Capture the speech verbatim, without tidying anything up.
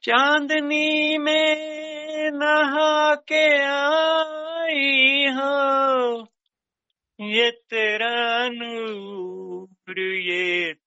चांदनी में नहा के आई हो, ये तेरा नूर ये